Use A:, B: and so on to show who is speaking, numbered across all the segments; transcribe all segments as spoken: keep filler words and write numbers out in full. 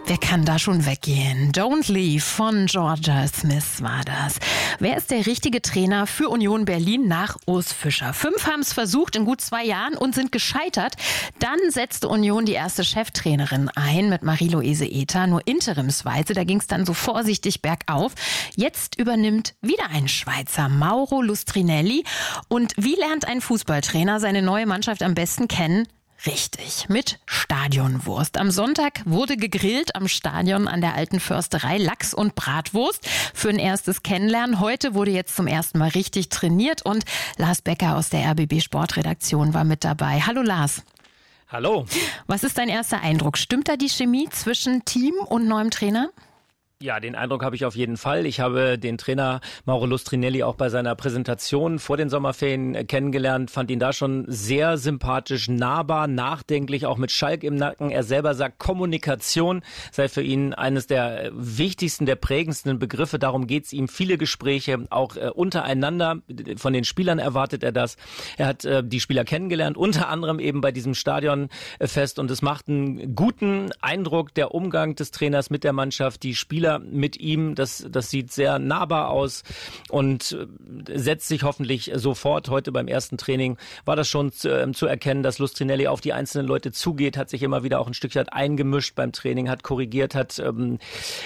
A: Wer kann da schon weggehen? Don't Leave von Jorja Smith war das. Wer ist der richtige Trainer für Union Berlin nach Urs Fischer? Fünf haben es versucht in gut zwei Jahren und sind gescheitert. Dann setzte Union die erste Cheftrainerin ein mit Marie-Louise Ether, nur interimsweise. Da ging es dann so vorsichtig bergauf. Jetzt übernimmt wieder ein Schweizer, Mauro Lustrinelli. Und wie lernt ein Fußballtrainer seine neue Mannschaft am besten kennen? Richtig, mit Stadionwurst. Am Sonntag wurde gegrillt am Stadion an der Alten Försterei, Lachs und Bratwurst für ein erstes Kennenlernen. Heute wurde jetzt zum ersten Mal richtig trainiert und Lars Becker aus der R B B Sportredaktion war mit dabei. Hallo Lars.
B: Hallo.
A: Was ist dein erster Eindruck? Stimmt da die Chemie zwischen Team und neuem Trainer?
B: Ja, den Eindruck habe ich auf jeden Fall. Ich habe den Trainer Mauro Lustrinelli auch bei seiner Präsentation vor den Sommerferien kennengelernt, fand ihn da schon sehr sympathisch, nahbar, nachdenklich, auch mit Schalk im Nacken. Er selber sagt, Kommunikation sei für ihn eines der wichtigsten, der prägendsten Begriffe. Darum geht es ihm. Viele Gespräche, auch äh, untereinander. Von den Spielern erwartet er das. Er hat äh, die Spieler kennengelernt, unter anderem eben bei diesem Stadionfest. Und es macht einen guten Eindruck, der Umgang des Trainers mit der Mannschaft, die Spieler mit ihm, das, das sieht sehr nahbar aus und setzt sich hoffentlich sofort. Heute beim ersten Training war das schon zu, äh, zu erkennen, dass Lustrinelli auf die einzelnen Leute zugeht, hat sich immer wieder auch ein Stückchen eingemischt beim Training, hat korrigiert, hat ähm,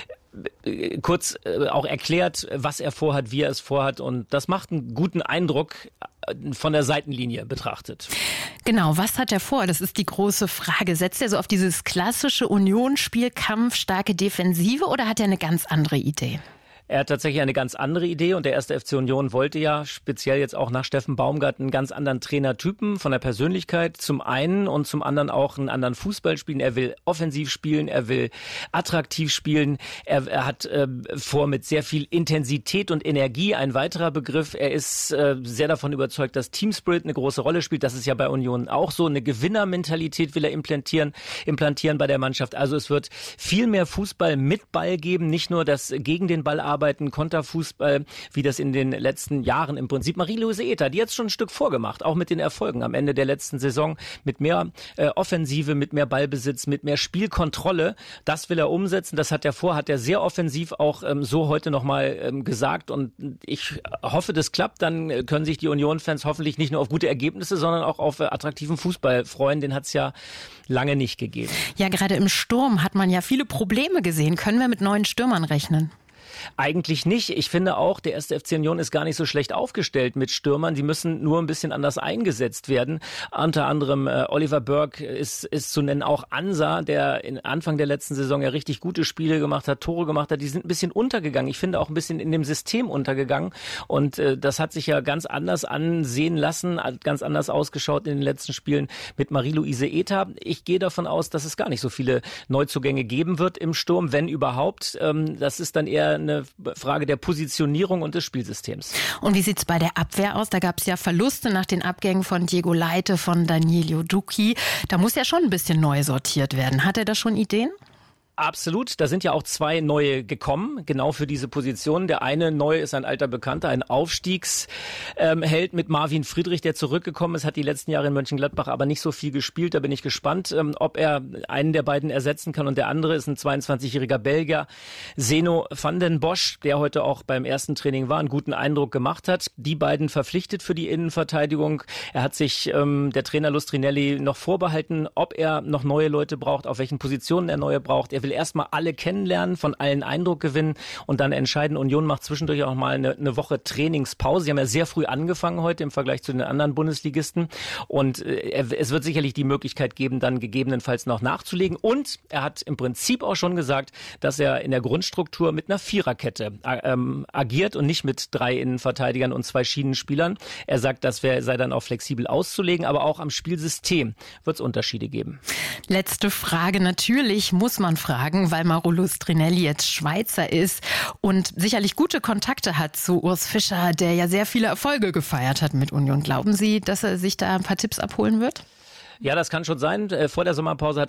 B: kurz äh, auch erklärt, was er vorhat, wie er es vorhat, und das macht einen guten Eindruck von der Seitenlinie betrachtet.
A: Genau, was hat er vor? Das ist die große Frage. Setzt er so auf dieses klassische Unionsspiel, Kampf, starke Defensive, oder hat er eine ganz andere Idee?
B: Er hat tatsächlich eine ganz andere Idee, und der erste F C Union wollte ja speziell jetzt auch nach Steffen Baumgart einen ganz anderen Trainertypen von der Persönlichkeit zum einen und zum anderen auch einen anderen Fußball spielen. Er will offensiv spielen, er will attraktiv spielen, er, er hat äh, vor mit sehr viel Intensität und Energie, ein weiterer Begriff. Er ist äh, sehr davon überzeugt, dass Teamspirit eine große Rolle spielt. Das ist ja bei Union auch so. Eine Gewinnermentalität will er implantieren, implantieren bei der Mannschaft. Also es wird viel mehr Fußball mit Ball geben, nicht nur das gegen den Ball arbeiten, Arbeiten, Konterfußball, wie das in den letzten Jahren im Prinzip Marie-Louise Ether, die jetzt schon ein Stück vorgemacht, auch mit den Erfolgen am Ende der letzten Saison, mit mehr äh, Offensive, mit mehr Ballbesitz, mit mehr Spielkontrolle. Das will er umsetzen, das hat er vor, hat er sehr offensiv auch ähm, so heute nochmal ähm, gesagt, und ich hoffe, das klappt. Dann können sich die Union-Fans hoffentlich nicht nur auf gute Ergebnisse, sondern auch auf äh, attraktiven Fußball freuen. Den hat es ja lange nicht gegeben.
A: Ja, gerade im Sturm hat man ja viele Probleme gesehen. Können wir mit neuen Stürmern rechnen?
B: Eigentlich nicht. Ich finde auch, der erste F C Union ist gar nicht so schlecht aufgestellt mit Stürmern. Die müssen nur ein bisschen anders eingesetzt werden. Unter anderem äh, Oliver Burke ist, ist zu nennen, auch Ansa, der in Anfang der letzten Saison ja richtig gute Spiele gemacht hat, Tore gemacht hat. Die sind ein bisschen untergegangen. Ich finde auch ein bisschen in dem System untergegangen. Und äh, das hat sich ja ganz anders ansehen lassen, hat ganz anders ausgeschaut in den letzten Spielen mit Marie-Louise Ether. Ich gehe davon aus, dass es gar nicht so viele Neuzugänge geben wird im Sturm, wenn überhaupt. Ähm, das ist dann eher eine Frage der Positionierung und des Spielsystems.
A: Und wie sieht's bei der Abwehr aus? Da gab es ja Verluste nach den Abgängen von Diego Leite, von Danilo Ducchi. Da muss ja schon ein bisschen neu sortiert werden. Hat er da schon Ideen?
B: Absolut, da sind ja auch zwei neue gekommen, genau für diese Position. Der eine neue ist ein alter Bekannter, ein Aufstiegsheld ähm, mit Marvin Friedrich, der zurückgekommen ist, hat die letzten Jahre in Mönchengladbach aber nicht so viel gespielt. Da bin ich gespannt, ähm, ob er einen der beiden ersetzen kann. Und der andere ist ein zweiundzwanzigjähriger Belgier, Zeno van den Bosch, der heute auch beim ersten Training war, einen guten Eindruck gemacht hat. Die beiden verpflichtet für die Innenverteidigung. Er hat sich ähm, der Trainer Lustrinelli noch vorbehalten, ob er noch neue Leute braucht, auf welchen Positionen er neue braucht. Er will erstmal alle kennenlernen, von allen Eindruck gewinnen und dann entscheiden. Union macht zwischendurch auch mal eine, eine Woche Trainingspause. Sie haben ja sehr früh angefangen heute im Vergleich zu den anderen Bundesligisten, und äh, es wird sicherlich die Möglichkeit geben, dann gegebenenfalls noch nachzulegen, und er hat im Prinzip auch schon gesagt, dass er in der Grundstruktur mit einer Viererkette äh, ähm, agiert und nicht mit drei Innenverteidigern und zwei Schienenspielern. Er sagt, das wär, sei dann auch flexibel auszulegen, aber auch am Spielsystem wird es Unterschiede geben.
A: Letzte Frage, natürlich muss man fragen, weil Mauro Lustrinelli jetzt Schweizer ist und sicherlich gute Kontakte hat zu Urs Fischer, der ja sehr viele Erfolge gefeiert hat mit Union. Glauben Sie, dass er sich da ein paar Tipps abholen wird?
B: Ja, das kann schon sein. Vor der Sommerpause hat